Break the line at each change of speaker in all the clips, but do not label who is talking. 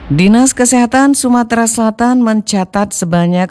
Dinas Kesehatan Sumatera Selatan mencatat sebanyak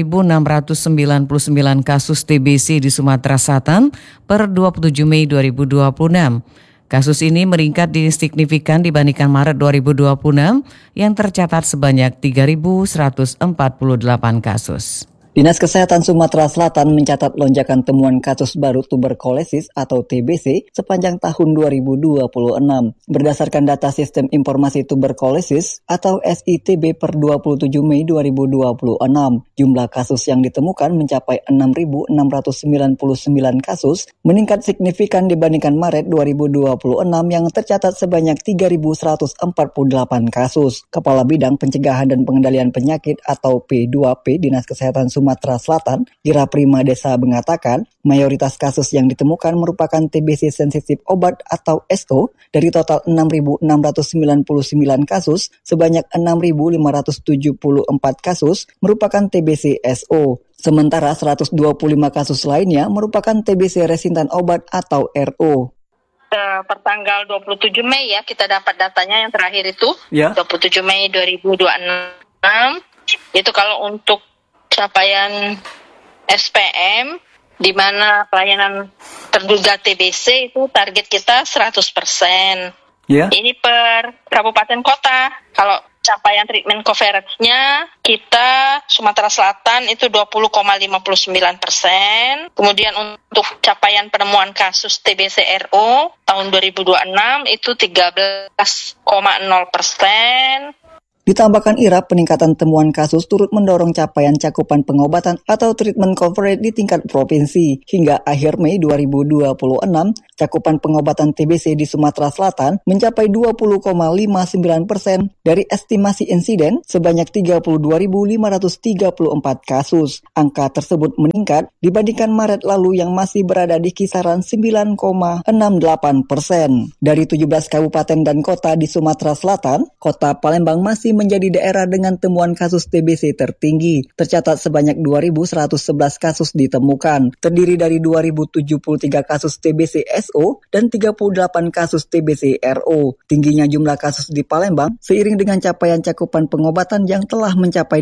6.699 kasus TBC di Sumatera Selatan per 27 Mei 2026. Kasus ini meningkat signifikan dibandingkan Maret 2026 yang tercatat sebanyak 3.148 kasus.
Dinas Kesehatan Sumatera Selatan mencatat lonjakan temuan kasus baru tuberkulosis atau TBC sepanjang tahun 2026. Berdasarkan data Sistem Informasi Tuberkulosis atau SITB per 27 Mei 2026, jumlah kasus yang ditemukan mencapai 6.699 kasus, meningkat signifikan dibandingkan Maret 2026 yang tercatat sebanyak 3.148 kasus. Kepala Bidang Pencegahan dan Pengendalian Penyakit atau P2P Dinas Kesehatan Sumatera Selatan, Ira Prima Desa mengatakan, mayoritas kasus yang ditemukan merupakan TBC sensitif obat atau SO. Dari total 6.699 kasus, sebanyak 6.574 kasus merupakan TBC SO. Sementara 125 kasus lainnya merupakan TBC resistan obat atau RO.
Per tanggal 27 Mei ya, kita dapat datanya yang terakhir itu, 27 Mei 2026. Itu kalau untuk capaian SPM, di mana pelayanan terduga TBC itu target kita 100%. Ini per kabupaten kota. Kalau capaian treatment coveragenya kita Sumatera Selatan itu 20,59%. Kemudian untuk capaian penemuan kasus TBC RO tahun 2026 itu 13,0%.
Ditambahkan Ira, peningkatan temuan kasus turut mendorong capaian cakupan pengobatan atau treatment coverage di tingkat provinsi. Hingga akhir Mei 2026, cakupan pengobatan TBC di Sumatera Selatan mencapai 20,59% dari estimasi insiden sebanyak 32.534 kasus. Angka tersebut meningkat dibandingkan Maret lalu yang masih berada di kisaran 9,68%. Dari 17 kabupaten dan kota di Sumatera Selatan, Kota Palembang masih menjadi daerah dengan temuan kasus TBC tertinggi. Tercatat sebanyak 2.111 kasus ditemukan, terdiri dari 2.073 kasus TBC SO dan 38 kasus TBC RO. Tingginya jumlah kasus di Palembang seiring dengan capaian cakupan pengobatan yang telah mencapai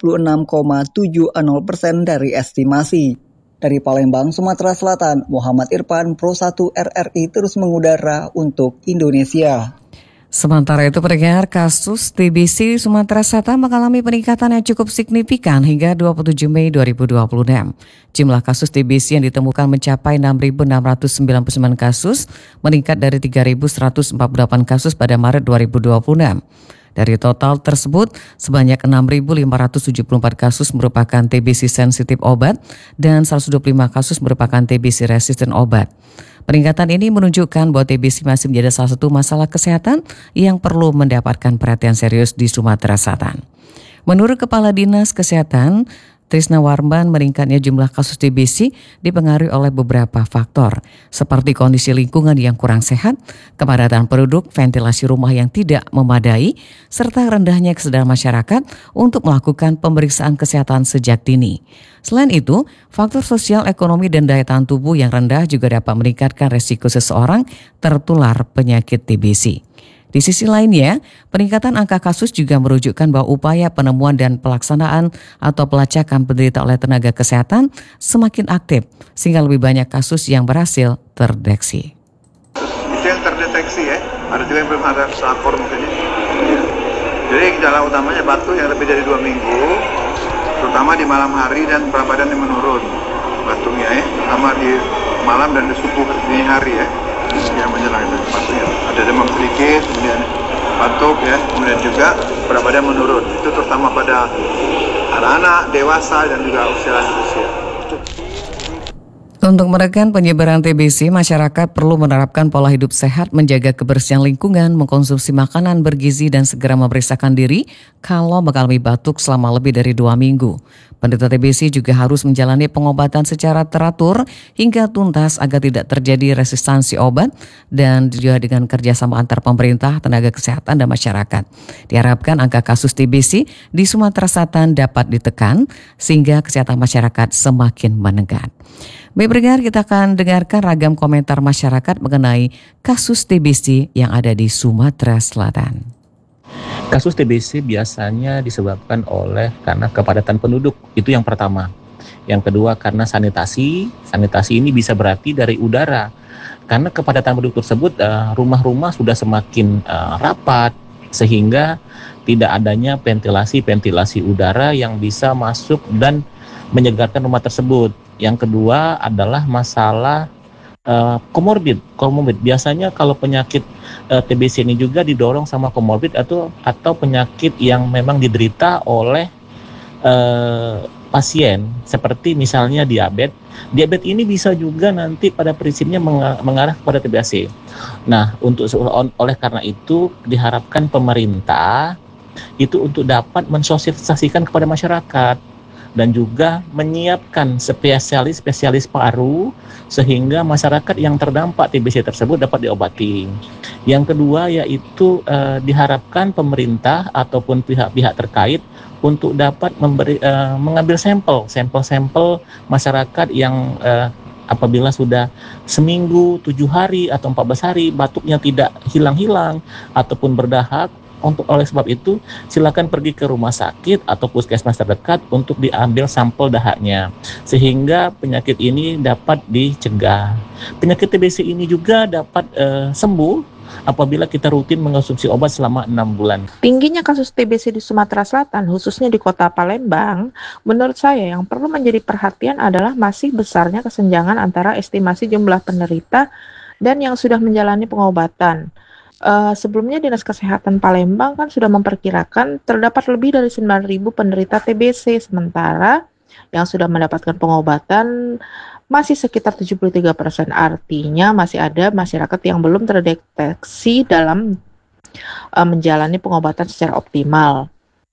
26,70% dari estimasi. Dari Palembang, Sumatera Selatan, Muhammad Irfan, Pro 1 RRI terus mengudara untuk Indonesia.
Sementara itu, pendengar, kasus TBC Sumatera Selatan mengalami peningkatan yang cukup signifikan hingga 27 Mei 2026. Jumlah kasus TBC yang ditemukan mencapai 6.699 kasus, meningkat dari 3.148 kasus pada Maret 2026. Dari total tersebut, sebanyak 6.574 kasus merupakan TBC sensitif obat dan 125 kasus merupakan TBC resisten obat. Peningkatan ini menunjukkan bahwa TBC masih menjadi salah satu masalah kesehatan yang perlu mendapatkan perhatian serius di Sumatera Selatan. Menurut Kepala Dinas Kesehatan, Trisna Warman, meningkatnya jumlah kasus TBC dipengaruhi oleh beberapa faktor, seperti kondisi lingkungan yang kurang sehat, kepadatan penduduk, ventilasi rumah yang tidak memadai, serta rendahnya kesadaran masyarakat untuk melakukan pemeriksaan kesehatan sejak dini. Selain itu, faktor sosial, ekonomi, dan daya tahan tubuh yang rendah juga dapat meningkatkan resiko seseorang tertular penyakit TBC. Di sisi lainnya, peningkatan angka kasus juga merujukkan bahwa upaya penemuan dan pelaksanaan atau pelacakan penderita oleh tenaga kesehatan semakin aktif, sehingga lebih banyak kasus yang berhasil terdeteksi.
Itu yang terdeteksi ya, ada juga yang belum ada lapor mungkin ya. Jadi gejala utamanya batuk yang lebih dari 2 minggu, terutama di malam hari dan berat badan yang menurun batuknya ya, sama di malam dan di subuh dini hari ya. Yang menjelang itu batuknya ada demam sedikit, kemudian batuk ya, kemudian juga berat badan menurun. Itu terutama pada anak-anak, dewasa dan juga usia lanjut.
Untuk menekan penyebaran TBC, masyarakat perlu menerapkan pola hidup sehat, menjaga kebersihan lingkungan, mengkonsumsi makanan bergizi, dan segera memeriksakan diri kalau mengalami batuk selama lebih dari 2 minggu. Penderita TBC juga harus menjalani pengobatan secara teratur hingga tuntas agar tidak terjadi resistansi obat, dan juga dengan kerjasama antar pemerintah, tenaga kesehatan, dan masyarakat. Diharapkan angka kasus TBC di Sumatera Selatan dapat ditekan sehingga kesehatan masyarakat semakin meningkat. Baik pendengar, kita akan dengarkan ragam komentar masyarakat mengenai kasus TBC yang ada di Sumatera Selatan.
Kasus TBC biasanya disebabkan oleh karena kepadatan penduduk, itu yang pertama. Yang kedua karena sanitasi ini bisa berarti dari udara. Karena kepadatan penduduk tersebut, rumah-rumah sudah semakin rapat, sehingga tidak adanya ventilasi udara yang bisa masuk dan menyegarkan rumah tersebut. Yang kedua adalah masalah komorbid. Biasanya kalau penyakit TBC ini juga didorong sama komorbid atau penyakit yang memang diderita oleh pasien, seperti misalnya diabetes. Diabetes ini bisa juga nanti pada prinsipnya mengarah kepada TBC. Nah, oleh karena itu diharapkan pemerintah itu untuk dapat mensosialisasikan kepada masyarakat dan juga menyiapkan spesialis paru sehingga masyarakat yang terdampak TBC tersebut dapat diobati. Yang kedua yaitu diharapkan pemerintah ataupun pihak-pihak terkait untuk dapat mengambil sampel masyarakat yang apabila sudah seminggu, 7 hari atau 14 hari batuknya tidak hilang-hilang ataupun berdahak. Oleh sebab itu, silakan pergi ke rumah sakit atau puskesmas terdekat untuk diambil sampel dahaknya, sehingga penyakit ini dapat dicegah. Penyakit TBC ini juga dapat sembuh apabila kita rutin mengonsumsi obat selama 6 bulan.
Tingginya kasus TBC di Sumatera Selatan, khususnya di kota Palembang, menurut saya yang perlu menjadi perhatian adalah masih besarnya kesenjangan antara estimasi jumlah penderita dan yang sudah menjalani pengobatan. Sebelumnya Dinas Kesehatan Palembang kan sudah memperkirakan terdapat lebih dari 9.000 penderita TBC, sementara yang sudah mendapatkan pengobatan masih sekitar 73%. Artinya masih ada masyarakat yang belum terdeteksi dalam menjalani pengobatan secara optimal.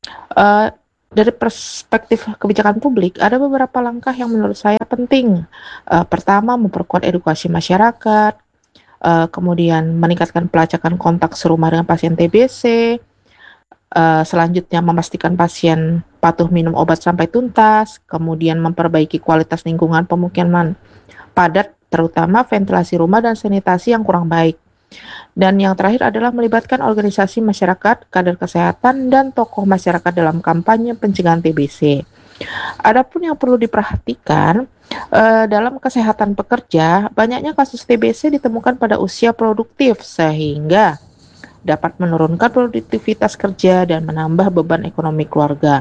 Dari perspektif kebijakan publik, ada beberapa langkah yang menurut saya penting. Pertama, memperkuat edukasi masyarakat. Kemudian meningkatkan pelacakan kontak serumah dengan pasien TBC, selanjutnya memastikan pasien patuh minum obat sampai tuntas, kemudian memperbaiki kualitas lingkungan pemukiman padat, terutama ventilasi rumah dan sanitasi yang kurang baik. Dan yang terakhir adalah melibatkan organisasi masyarakat, kader kesehatan, dan tokoh masyarakat dalam kampanye pencegahan TBC. Adapun yang perlu diperhatikan, dalam kesehatan pekerja, banyaknya kasus TBC ditemukan pada usia produktif sehingga dapat menurunkan produktivitas kerja dan menambah beban ekonomi keluarga.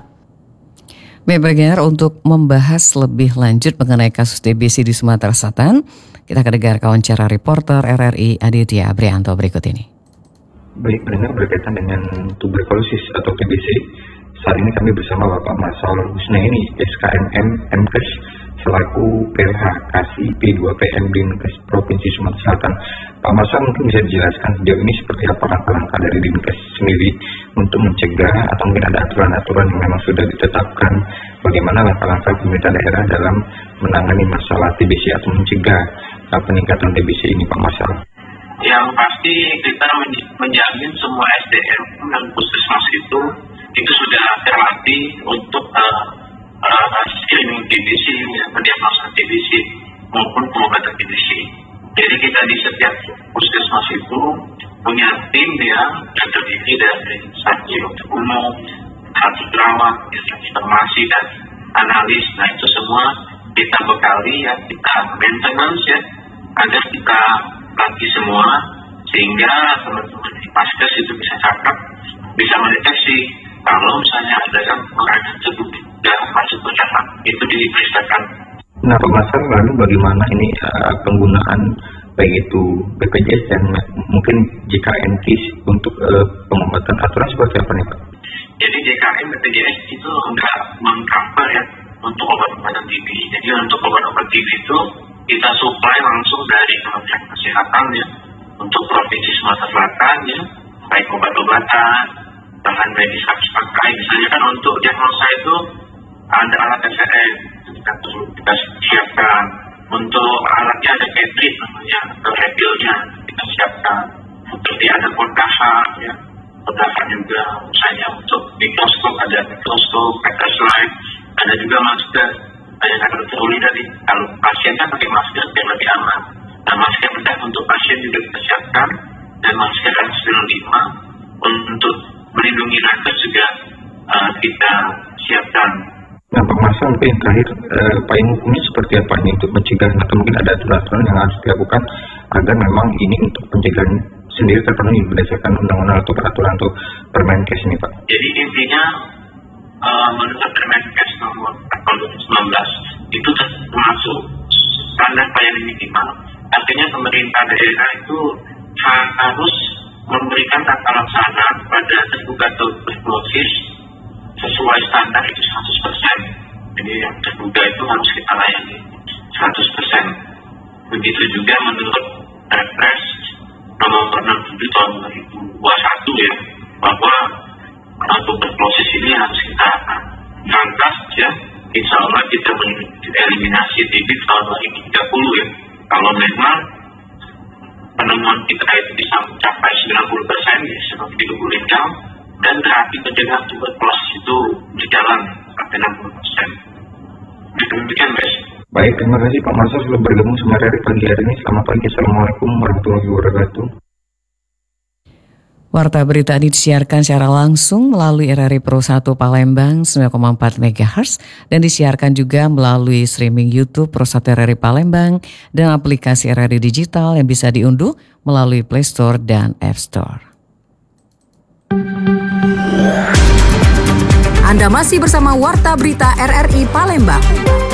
Baik, untuk membahas lebih lanjut mengenai kasus TBC di Sumatera Selatan, kita akan dengar wawancara reporter RRI Aditya Abrianto berikut ini.
Baik, pendengar, berkaitan dengan tuberkulosis atau TBC, saat ini kami bersama Bapak Masal Husnaini, SKMM MKes, selaku PLH Kasih P2PM Dinkes Provinsi Sumatera Selatan. Pak Masal mungkin bisa dijelaskan sejauh ini seperti apa langkah-langkah dari Dinkes sendiri untuk mencegah atau mungkin ada aturan-aturan yang memang sudah ditetapkan, bagaimana langkah-langkah pemerintah daerah dalam menangani masalah TBC atau mencegah peningkatan TBC ini, Pak Masal?
Yang pasti kita menjamin semua SDM dan puskesmas itu sudah terlatih untuk screening TBC, mendiagnosa TBC maupun pengobatan TBC. Jadi kita di setiap puskesmas itu punya tim yang terdiri dari saksi dokter umum, saksi perawat, saksi farmasi dan analis. Nah, itu semua kita bekali ya, kita maintenance ya, agar kita latih semua sehingga teman-teman di paskes itu bisa cakap, bisa mendeteksi kalau misalnya ada yang orang tersebut tidak masuk ke dalam itu diperiksakan.
Nah, Pak Masal, lalu bagaimana ini penggunaan baik itu BPJS dan mungkin JKN KIS untuk pengobatan, aturan seperti apa nih, Pak?
Jadi JKN BPJS itu enggak meng-cover ya untuk obat-obatan TB. Jadi untuk obat-obat TB itu kita supply langsung dari Kementerian Kesehatan ya untuk Provinsi Sumatera Selatan ya, baik obat-obatan, bahan medis habis pakai. Misalnya kan untuk diagnosa itu ada alat TCM, kita siapkan. Untuk alatnya ada Petrit namanya, atau repilnya kita siapkan. Untuk dia ada Kodaha ya, Kodaha juga misalnya untuk mikroskop ada mikroskop, slide, ada juga masker. Ada kata teruli tadi, kalau pasien kan pakai masker yang lebih aman. Nah, masker bedah untuk pasien juga kita siapkan, dan masker N95 untuk melindungi nakes juga kita siapkan.
Nah, Pak Marshal, mungkin yang terakhir, payung hukumnya seperti apa ini untuk mencegah, atau mungkin ada aturan yang harus dilakukan agar memang ini untuk pencegahan sendiri terpenuhi berdasarkan undang-undang atau peraturan untuk Permenkes ini, Pak?
Jadi intinya menurut Permenkes nomor 2019 itu termasuk standar pelayanan minimal. Artinya pemerintah daerah itu harus memberikan tata laksana pada terduga tuberkulosis sesuai standar itu 100%. Jadi yang terduga itu harus kita layani 100%. Begitu juga menurut Perpres nomor 67 tahun 2021 ya, bahwa tuberkulosis ini harus kita angkat ya. Insya Allah kita eliminasi TB tahun 2030 ya. Kalau memang penemuan kita itu bisa mencapai 90% ya, seperti di Lubulingga, dan terapi pencegahan tuberkulosis itu berjalan sampai 60%. Demikian, guys.
Baik, terima kasih Pak Marshal sudah bergabung sama RRI pagi hari ini. Selamat pagi, Assalamualaikum warahmatullahi wabarakatuh.
Warta berita ini disiarkan secara langsung melalui RRI Pro 1 Palembang 9,4 MHz dan disiarkan juga melalui streaming YouTube Pro 1 RRI Palembang dan aplikasi RRI Digital yang bisa diunduh melalui Play Store dan App Store.
Anda masih bersama Warta Berita RRI Palembang.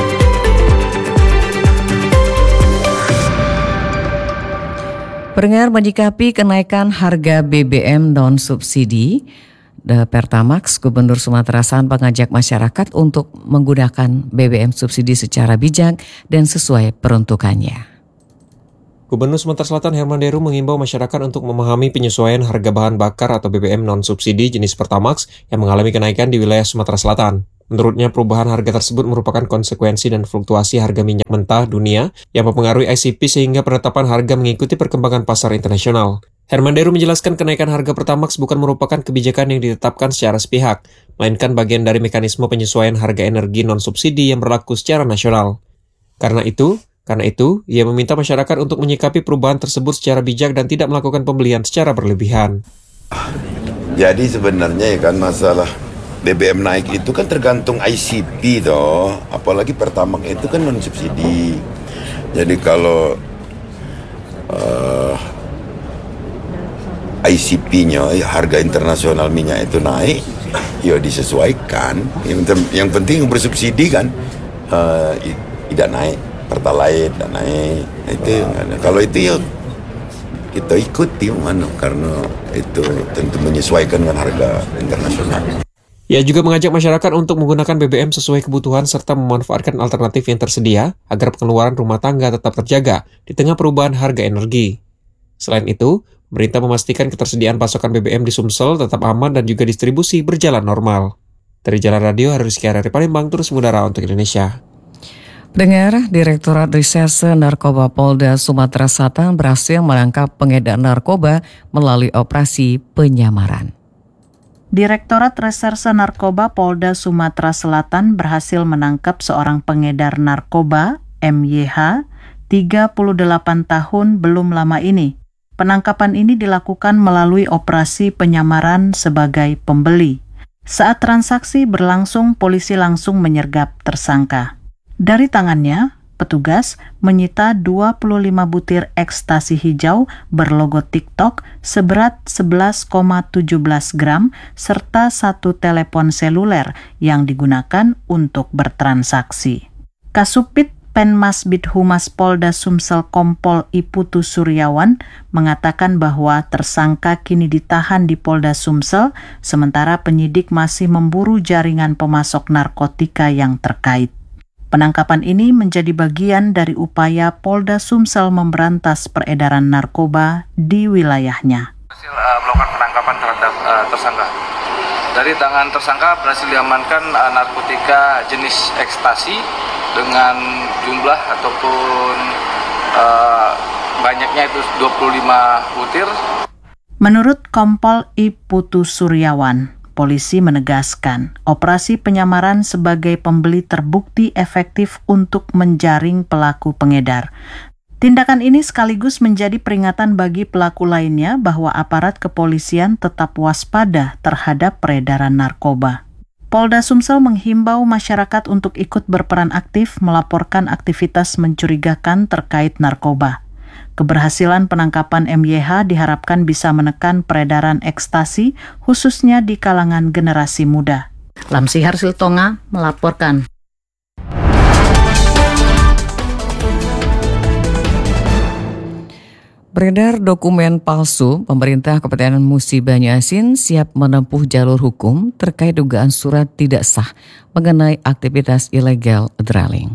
Pendengar, menyikapi kenaikan harga BBM non-subsidi, Pertamax, Gubernur Sumatera Selatan mengajak masyarakat untuk menggunakan BBM subsidi secara bijak dan sesuai peruntukannya.
Gubernur Sumatera Selatan Herman Deru mengimbau masyarakat untuk memahami penyesuaian harga bahan bakar atau BBM non-subsidi jenis Pertamax yang mengalami kenaikan di wilayah Sumatera Selatan. Menurutnya, perubahan harga tersebut merupakan konsekuensi dan fluktuasi harga minyak mentah dunia yang mempengaruhi ICP sehingga penetapan harga mengikuti perkembangan pasar internasional. Herman Deru menjelaskan kenaikan harga Pertamax bukan merupakan kebijakan yang ditetapkan secara sepihak, melainkan bagian dari mekanisme penyesuaian harga energi non-subsidi yang berlaku secara nasional. Karena itu, ia meminta masyarakat untuk menyikapi perubahan tersebut secara bijak dan tidak melakukan pembelian secara berlebihan.
Jadi sebenarnya ya kan masalah BBM naik itu kan tergantung ICP toh, apalagi Pertamax itu kan non-subsidi. Jadi kalau ICP-nya, harga internasional minyak itu naik, ya disesuaikan. Yang penting bersubsidi kan tidak naik, Pertalite tidak naik. Itu kalau itu ya kita ikuti karena itu tentu menyesuaikan dengan harga internasional.
Ia juga mengajak masyarakat untuk menggunakan BBM sesuai kebutuhan serta memanfaatkan alternatif yang tersedia agar pengeluaran rumah tangga tetap terjaga di tengah perubahan harga energi. Selain itu, pemerintah memastikan ketersediaan pasokan BBM di Sumsel tetap aman dan juga distribusi berjalan normal. Dari Jalan Radio, Rizky RRI Palembang, terus mengudara untuk Indonesia.
Pendengar, Direktorat Reserse Narkoba Polda Sumatera Selatan berhasil menangkap pengedar narkoba melalui operasi penyamaran.
Direktorat Reserse Narkoba Polda Sumatera Selatan berhasil menangkap seorang pengedar narkoba, MYH, 38 tahun belum lama ini. Penangkapan ini dilakukan melalui operasi penyamaran sebagai pembeli. Saat transaksi berlangsung, polisi langsung menyergap tersangka. Dari tangannya, petugas menyita 25 butir ekstasi hijau berlogo TikTok seberat 11,17 gram serta satu telepon seluler yang digunakan untuk bertransaksi. Kasubit Penmasbid Humas Polda Sumsel Kompol Iputu Suryawan mengatakan bahwa tersangka kini ditahan di Polda Sumsel sementara penyidik masih memburu jaringan pemasok narkotika yang terkait. Penangkapan ini menjadi bagian dari upaya Polda Sumsel memberantas peredaran narkoba di wilayahnya.
Berhasil melakukan penangkapan terhadap tersangka. Dari tangan tersangka berhasil diamankan narkotika jenis ekstasi dengan jumlah ataupun banyaknya itu 25 butir.
Menurut Kompol Iputu Suryawan, polisi menegaskan operasi penyamaran sebagai pembeli terbukti efektif untuk menjaring pelaku pengedar. Tindakan ini sekaligus menjadi peringatan bagi pelaku lainnya bahwa aparat kepolisian tetap waspada terhadap peredaran narkoba. Polda Sumsel menghimbau masyarakat untuk ikut berperan aktif melaporkan aktivitas mencurigakan terkait narkoba. Keberhasilan penangkapan MYH diharapkan bisa menekan peredaran ekstasi khususnya di kalangan generasi muda. Lamsihar Siltonga melaporkan.
Beredar dokumen palsu, pemerintah Kabupaten Musi Banyuasin siap menempuh jalur hukum terkait dugaan surat tidak sah mengenai aktivitas ilegal drilling.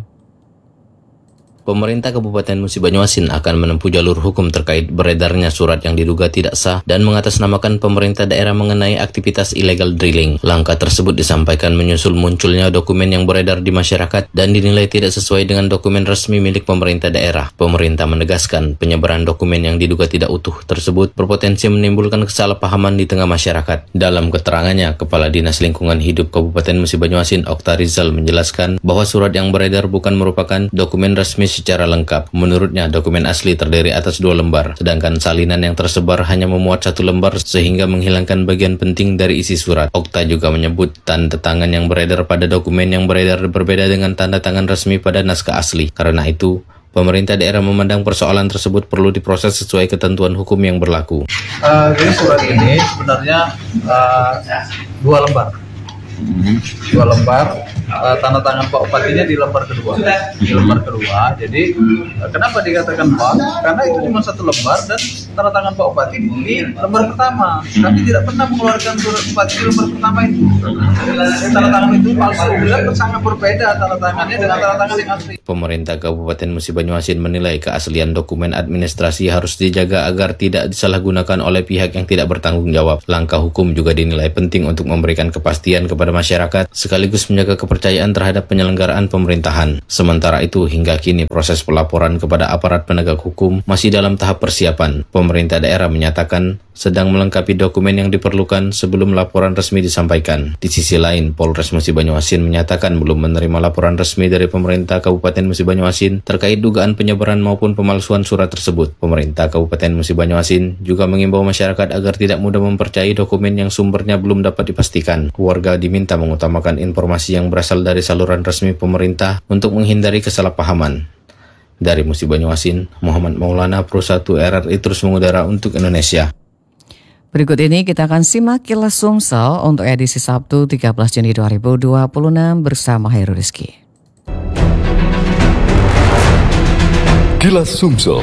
Pemerintah Kabupaten Musi Banyuasin akan menempuh jalur hukum terkait beredarnya surat yang diduga tidak sah dan mengatasnamakan pemerintah daerah mengenai aktivitas illegal drilling. Langkah tersebut disampaikan menyusul munculnya dokumen yang beredar di masyarakat dan dinilai tidak sesuai dengan dokumen resmi milik pemerintah daerah. Pemerintah menegaskan penyebaran dokumen yang diduga tidak utuh tersebut berpotensi menimbulkan kesalahpahaman di tengah masyarakat. Dalam keterangannya, Kepala Dinas Lingkungan Hidup Kabupaten Musi Banyuasin Okta Rizal menjelaskan bahwa surat yang beredar bukan merupakan dokumen resmi secara lengkap. Menurutnya, dokumen asli terdiri atas 2 lembar, sedangkan salinan yang tersebar hanya memuat 1 lembar sehingga menghilangkan bagian penting dari isi surat. Okta juga menyebut tanda tangan yang beredar pada dokumen yang beredar berbeda dengan tanda tangan resmi pada naskah asli. Karena itu, pemerintah daerah memandang persoalan tersebut perlu diproses sesuai ketentuan hukum yang berlaku.
Jadi surat ini sebenarnya 2 lembar. 2 lembar, tanda tangan Pak Bupatinya di lembar kedua. Jadi kenapa dikatakan hoax? Karena itu cuma 1 lembar dan tanda tangan Pak Bupati di lembar pertama. Kami tidak pernah mengeluarkan surat Bupati di lembar pertama itu. Tanda tangan itu palsu, dan sangat berbeda tanda tangannya dengan tanda tangan yang asli.
Pemerintah Kabupaten Musi Banyuasin menilai keaslian dokumen administrasi harus dijaga agar tidak disalahgunakan oleh pihak yang tidak bertanggung jawab. Langkah hukum juga dinilai penting untuk memberikan kepastian kepada masyarakat sekaligus menjaga kepercayaan terhadap penyelenggaraan pemerintahan. Sementara itu, hingga kini proses pelaporan kepada aparat penegak hukum masih dalam tahap persiapan. Pemerintah daerah menyatakan sedang melengkapi dokumen yang diperlukan sebelum laporan resmi disampaikan. Di sisi lain, Polres Musi Banyuasin menyatakan belum menerima laporan resmi dari pemerintah Kabupaten Musi Banyuasin terkait dugaan penyebaran maupun pemalsuan surat tersebut. Pemerintah Kabupaten Musi Banyuasin juga mengimbau masyarakat agar tidak mudah mempercayai dokumen yang sumbernya belum dapat dipastikan. Warga diminta mengutamakan informasi yang berasal dari saluran resmi pemerintah untuk menghindari kesalahpahaman. Dari Musi Banyuasin, Muhammad Maulana, Pro 1 RRI terus mengudara untuk Indonesia.
Berikut ini kita akan simak Kilas Sumsel untuk edisi Sabtu 13 Juni 2026 bersama Hairul Rizki.
Kilas Sumsel.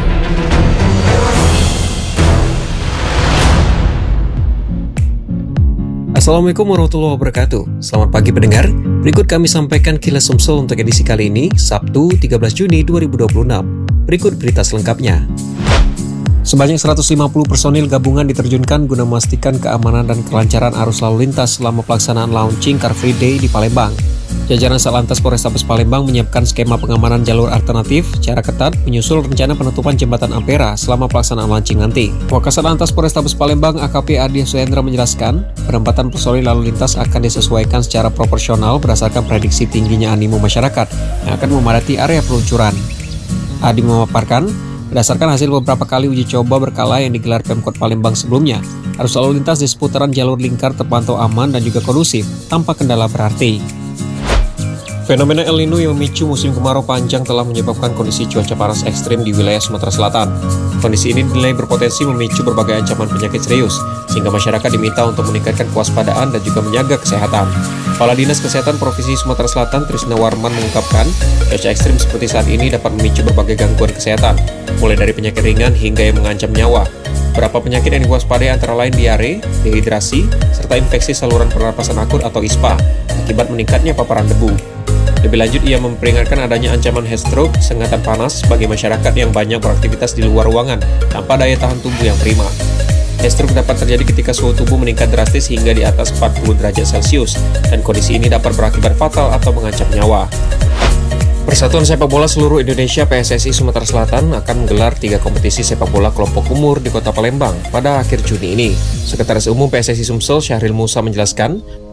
Assalamualaikum warahmatullahi wabarakatuh. Selamat pagi pendengar. Berikut kami sampaikan Kilas Sumsel untuk edisi kali ini, Sabtu 13 Juni 2026. Berikut berita selengkapnya. Sebanyak 150 personil gabungan diterjunkan guna memastikan keamanan dan kelancaran arus lalu lintas selama pelaksanaan launching Car Free Day di Palembang. Jajaran Satlantas Polrestabes Palembang menyiapkan skema pengamanan jalur alternatif secara ketat menyusul rencana penutupan jembatan Ampera selama pelaksanaan launching nanti. Wakasat Lantas Polrestabes Palembang AKP Adi Suhendra menjelaskan, penempatan personil lalu lintas akan disesuaikan secara proporsional berdasarkan prediksi tingginya animo masyarakat yang akan memadati area peluncuran. Adi memaparkan, berdasarkan hasil beberapa kali uji coba berkala yang digelar Pemkot Palembang sebelumnya, arus lalu lintas di seputaran jalur lingkar terpantau aman dan juga kondusif tanpa kendala berarti. Fenomena El Nino yang memicu musim kemarau panjang telah menyebabkan kondisi cuaca panas ekstrim di wilayah Sumatera Selatan. Kondisi ini dinilai berpotensi memicu berbagai ancaman penyakit serius, sehingga masyarakat diminta untuk meningkatkan kewaspadaan dan juga menjaga kesehatan. Kepala Dinas Kesehatan Provinsi Sumatera Selatan Trisna Warman mengungkapkan, cuaca ekstrim seperti saat ini dapat memicu berbagai gangguan kesehatan, mulai dari penyakit ringan hingga yang mengancam nyawa. Beberapa penyakit yang diwaspadai antara lain diare, dehidrasi, serta infeksi saluran pernapasan akut atau ISPA akibat meningkatnya paparan debu. Lebih lanjut, ia memperingatkan adanya ancaman heat stroke, sengatan panas bagi masyarakat yang banyak beraktivitas di luar ruangan tanpa daya tahan tubuh yang prima. Heat stroke dapat terjadi ketika suhu tubuh meningkat drastis hingga di atas 40 derajat Celcius, dan kondisi ini dapat berakibat fatal atau mengancam nyawa. Persatuan Sepak Bola Seluruh Indonesia PSSI Sumatera Selatan akan menggelar 3 kompetisi sepak bola kelompok umur di Kota Palembang pada akhir Juni ini. Sekretaris Umum PSSI Sumsel Syahril Musa menjelaskan,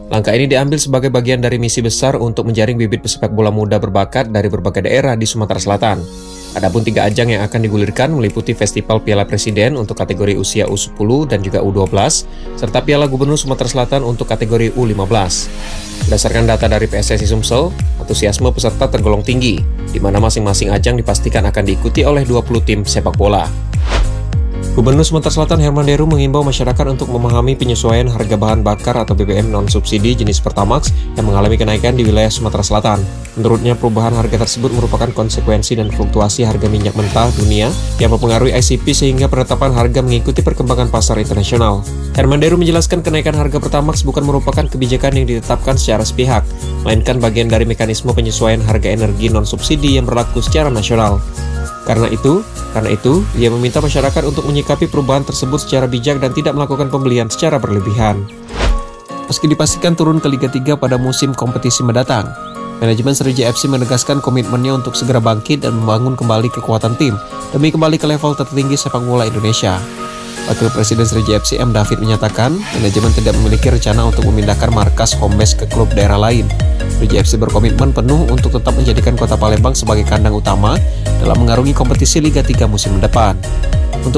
Langkah ini diambil sebagai bagian dari misi besar untuk menjaring bibit pesepak bola muda berbakat dari berbagai daerah di Sumatera Selatan. Adapun 3 ajang yang akan digulirkan meliputi Festival Piala Presiden untuk kategori usia U10 dan juga U12, serta Piala Gubernur Sumatera Selatan untuk kategori U15. Berdasarkan data dari PSSI Sumsel, antusiasme peserta tergolong tinggi, di mana masing-masing ajang dipastikan akan diikuti oleh 20 tim sepak bola. Gubernur Sumatera Selatan Herman Deru mengimbau masyarakat untuk memahami penyesuaian harga bahan bakar atau BBM non-subsidi jenis Pertamax yang mengalami kenaikan di wilayah Sumatera Selatan. Menurutnya, perubahan harga tersebut merupakan konsekuensi dan fluktuasi harga minyak mentah dunia yang mempengaruhi ICP sehingga penetapan harga mengikuti perkembangan pasar internasional. Herman Deru menjelaskan kenaikan harga Pertamax bukan merupakan kebijakan yang ditetapkan secara sepihak, melainkan bagian dari mekanisme penyesuaian harga energi non-subsidi yang berlaku secara nasional. Karena itu, ia meminta masyarakat untuk menyikapi perubahan tersebut secara bijak dan tidak melakukan pembelian secara berlebihan. Meski dipastikan turun ke Liga 3 pada musim kompetisi mendatang, manajemen Sriwijaya FC menegaskan komitmennya untuk segera bangkit dan membangun kembali kekuatan tim demi kembali ke level tertinggi sepak bola Indonesia. Wakil Presiden Sriwijaya FC M. David menyatakan, manajemen tidak memiliki rencana untuk memindahkan markas home base ke klub daerah lain. Sriwijaya FC berkomitmen penuh untuk tetap menjadikan Kota Palembang sebagai kandang utama dalam mengarungi kompetisi Liga 3 musim depan.